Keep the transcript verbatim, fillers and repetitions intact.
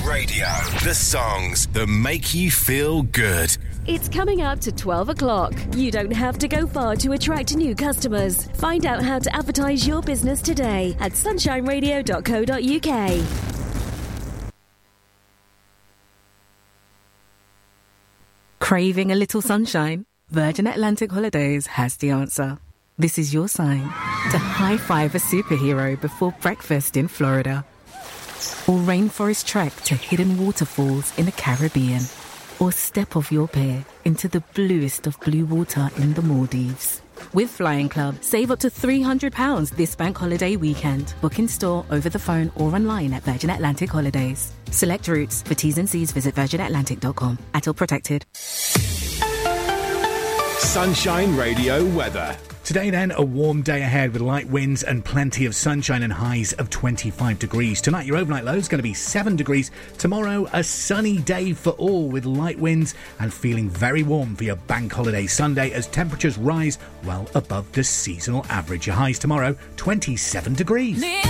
Radio. The songs that make you feel good. It's coming up to twelve o'clock. You don't have to go far to attract new customers. Find out how to advertise your business today at sunshine radio dot co dot uk. Craving a little sunshine? Virgin Atlantic Holidays has the answer. This is your sign to high-five a superhero before breakfast in Florida. Or rainforest trek to hidden waterfalls in the Caribbean. Or step off your pier into the bluest of blue water in the Maldives. With Flying Club, save up to three hundred pounds this bank holiday weekend. Book in store, over the phone or online at Virgin Atlantic Holidays. Select routes. For T's and C's, visit virgin atlantic dot com. At all protected. Sunshine Radio weather. Today then, a warm day ahead with light winds and plenty of sunshine and highs of twenty-five degrees. Tonight, your overnight low is going to be seven degrees. Tomorrow, a sunny day for all with light winds and feeling very warm for your bank holiday Sunday as temperatures rise well above the seasonal average. Your highs tomorrow, twenty-seven degrees.